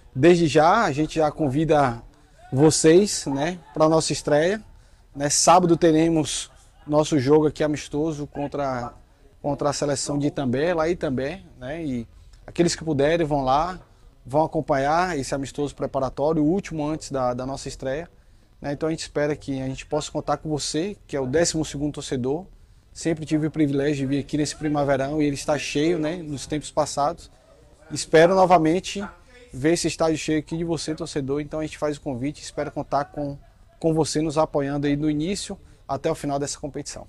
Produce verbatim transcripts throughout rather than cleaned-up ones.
desde já, a gente já convida vocês, né, para a nossa estreia. Né? Sábado teremos nosso jogo aqui amistoso contra, contra a seleção de Itambé, lá em Itambé, né? E aqueles que puderem vão lá, vão acompanhar esse amistoso preparatório, o último antes da, da nossa estreia. Né? Então a gente espera que a gente possa contar com você, que é o décimo segundo torcedor. Sempre tive o privilégio de vir aqui nesse primaverão e ele está cheio, né, nos tempos passados. Espero novamente ver esse estádio cheio aqui de você, torcedor. Então a gente faz o convite, espero contar com, com você nos apoiando aí do início até o final dessa competição.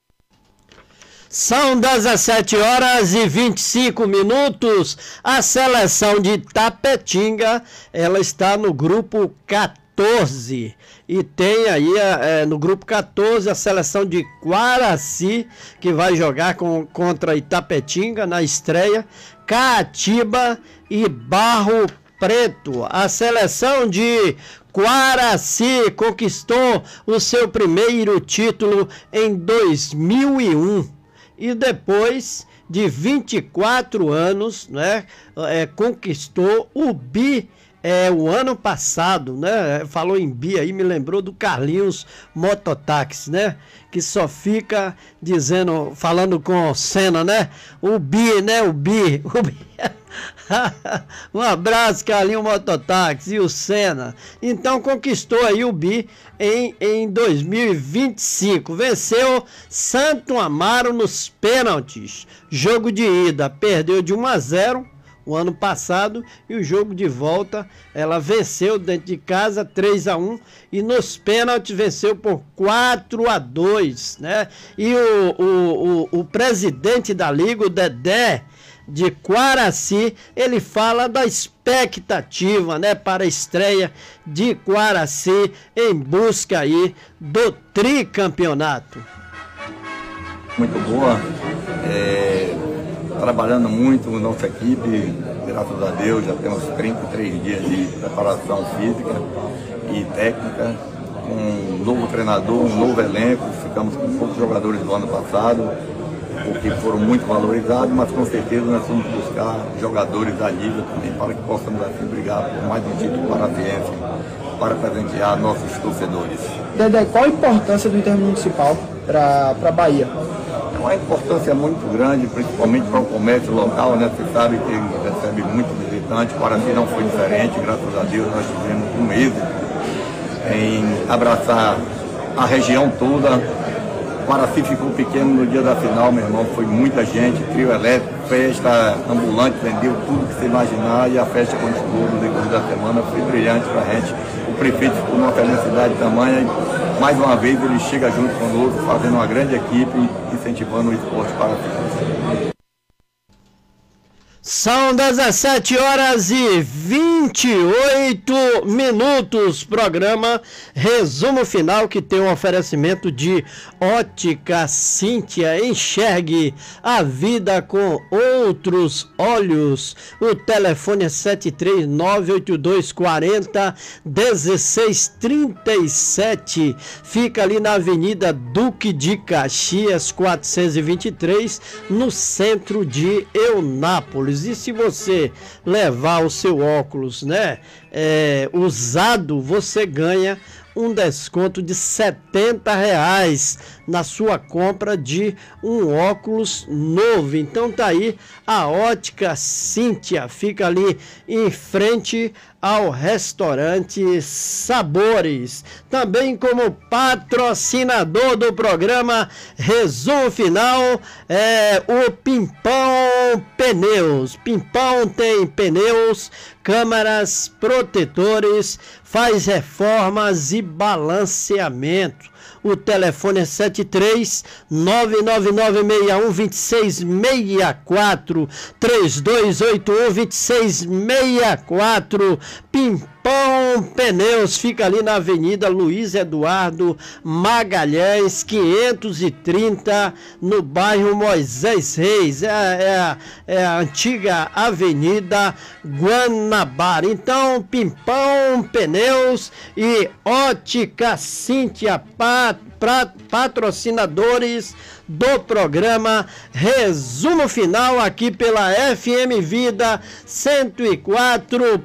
São dezessete horas e vinte e cinco minutos. A seleção de Tapetinga, ela está no grupo quatorze. E tem aí é, no grupo quatorze a seleção de Quaraci, que vai jogar com, contra Itapetinga na estreia, Caatiba e Barro Preto. A seleção de Quaraci conquistou o seu primeiro título em dois mil e um e depois de vinte e quatro anos, né, é, conquistou o bi É, o ano passado, né? Falou em bi aí, me lembrou do Carlinhos Mototáxi, né? Que só fica dizendo, falando com Senna, né? O bi, né? O bi. O bi. Um abraço, Carlinhos Mototáxi e o Senna. Então conquistou aí o bi em, em dois mil e vinte e cinco. Venceu Santo Amaro nos pênaltis. Jogo de ida, perdeu de um a zero. O ano passado, e o jogo de volta, ela venceu dentro de casa três a um e nos pênaltis venceu por quatro a dois, né? E o, o, o, o presidente da liga, o Dedé de Quaraci, ele fala da expectativa, né, para a estreia de Quaraci em busca aí do tricampeonato. Muito boa. É... Trabalhando muito com nossa equipe, graças a Deus, já temos trinta e três dias de preparação física e técnica, com um novo treinador, um novo elenco. Ficamos com poucos jogadores do ano passado, porque foram muito valorizados, mas com certeza nós vamos buscar jogadores da liga também, para que possamos assim brigar por mais um título paranaense, para presentear nossos torcedores. Dedé, qual a importância do Intermunicipal para a Bahia? É uma importância muito grande, principalmente para o comércio local, né? Você sabe que recebe muito visitante, Quaraci não foi diferente, graças a Deus nós tivemos um êxito em abraçar a região toda. Quaraci ficou pequeno no dia da final, meu irmão, foi muita gente, trio elétrico, festa ambulante, vendeu tudo que você imaginar e a festa continuou no decorrer da semana, foi brilhante para a gente. O prefeito ficou numa felicidade tamanha e mais uma vez ele chega junto conosco, fazendo uma grande equipe, incentivando o esporte para a São dezessete horas e vinte e oito minutos. Programa Resumo Final, que tem um oferecimento de Ótica Cíntia. Enxergue a vida com outros olhos. O telefone é sete três nove oito dois quatro zero um seis três sete. Fica ali na Avenida Duque de Caxias, quatrocentos e vinte e três, no centro de Eunápolis. E se você levar o seu óculos, né, é, usado, você ganha um desconto de setenta reais na sua compra de um óculos novo. Então tá aí a Ótica Cíntia, fica ali em frente ao restaurante Sabores. Também como patrocinador do programa Resumo Final, é o Pimpão Pneus. Pimpão tem pneus, câmaras, protetores, faz reformas e balanceamento. O telefone é sete três nove nove nove seis um dois seis seis quatro, três dois oito um dois seis seis quatro. Pimpão Pneus fica ali na Avenida Luiz Eduardo Magalhães, quinhentos e trinta, no bairro Moisés Reis. É, é, a, é a antiga Avenida Guanabara. Então, Pimpão Pneus e Ótica Cíntia, pat, pat, patrocinadores do programa Resumo Final aqui pela F M Vida cento e quatro